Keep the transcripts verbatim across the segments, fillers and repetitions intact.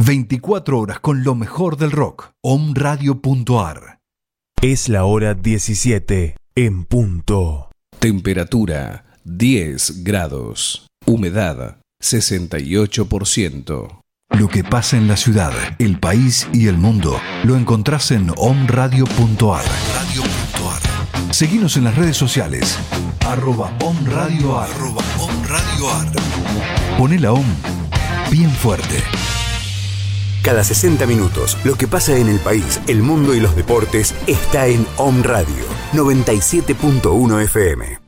veinticuatro horas con lo mejor del rock. omradio punto ar. Es la hora diecisiete en punto. Temperatura diez grados. Humedad sesenta y ocho por ciento. Lo que pasa en la ciudad, el país y el mundo lo encontrás en omradio punto ar. Seguinos en las redes sociales. Arroba omradioar. Arroba omradioar. Poné la om bien fuerte. Cada sesenta minutos, lo que pasa en el país, el mundo y los deportes está en Om Radio noventa y siete punto uno F M.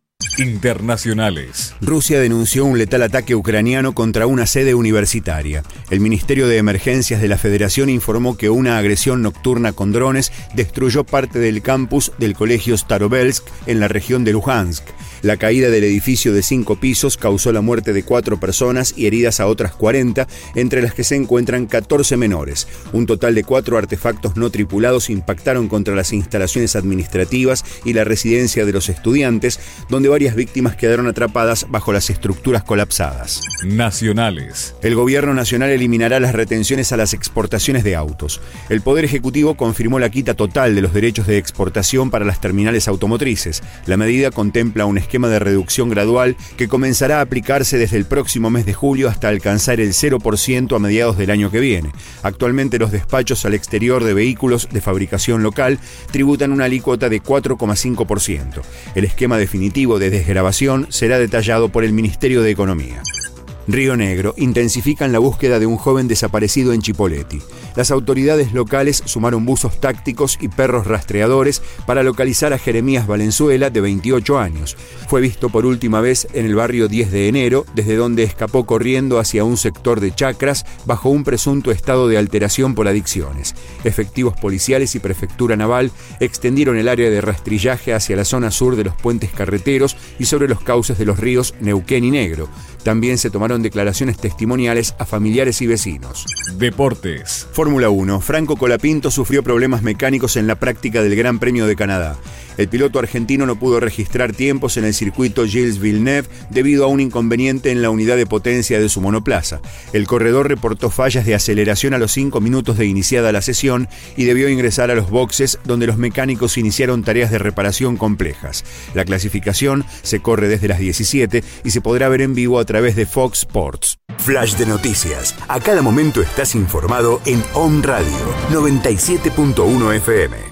Internacionales. Rusia denunció un letal ataque ucraniano contra una sede universitaria. El Ministerio de Emergencias de la Federación informó que una agresión nocturna con drones destruyó parte del campus del colegio Starovelsk en la región de Luhansk. La caída del edificio de cinco pisos causó la muerte de cuatro personas y heridas a otras cuarenta, entre las que se encuentran catorce menores. Un total de cuatro artefactos no tripulados impactaron contra las instalaciones administrativas y la residencia de los estudiantes, donde varias víctimas quedaron atrapadas bajo las estructuras colapsadas. Nacionales. El gobierno nacional eliminará las retenciones a las exportaciones de autos. El Poder Ejecutivo confirmó la quita total de los derechos de exportación para las terminales automotrices. La medida contempla un esquema de reducción gradual que comenzará a aplicarse desde el próximo mes de julio hasta alcanzar el cero por ciento a mediados del año que viene. Actualmente los despachos al exterior de vehículos de fabricación local tributan una alícuota de cuatro coma cinco por ciento. El esquema definitivo de desgravación será detallado por el Ministerio de Economía. Río Negro. Intensifican la búsqueda de un joven desaparecido en Chipoleti. Las autoridades locales sumaron buzos tácticos y perros rastreadores para localizar a Jeremías Valenzuela, de veintiocho años. Fue visto por última vez en el barrio diez de enero, desde donde escapó corriendo hacia un sector de chacras bajo un presunto estado de alteración por adicciones. Efectivos policiales y prefectura naval extendieron el área de rastrillaje hacia la zona sur de los puentes carreteros y sobre los cauces de los ríos Neuquén y Negro. También se tomaron declaraciones testimoniales a familiares y vecinos. Deportes. Fórmula uno. Franco Colapinto sufrió problemas mecánicos en la práctica del Gran Premio de Canadá. El piloto argentino no pudo registrar tiempos en el circuito Gilles Villeneuve debido a un inconveniente en la unidad de potencia de su monoplaza. El corredor reportó fallas de aceleración a los cinco minutos de iniciada la sesión y debió ingresar a los boxes, donde los mecánicos iniciaron tareas de reparación complejas. La clasificación se corre desde las diecisiete y se podrá ver en vivo a través de Fox Sports. Flash de noticias. A cada momento estás informado en Om Radio noventa y siete punto uno F M.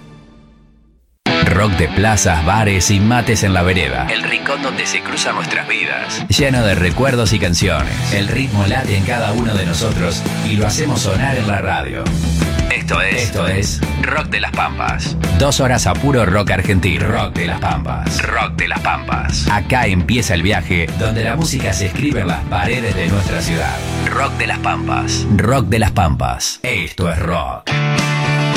Rock de plazas, bares y mates en la vereda. El rincón donde se cruzan nuestras vidas. Lleno de recuerdos y canciones. El ritmo late en cada uno de nosotros y lo hacemos sonar en la radio. Esto es, Esto es Rock de las Pampas. Dos horas a puro rock argentino. Rock de las Pampas. Rock de las Pampas. Acá empieza el viaje donde la música se escribe en las paredes de nuestra ciudad. Rock de las Pampas. Rock de las Pampas. Esto es rock.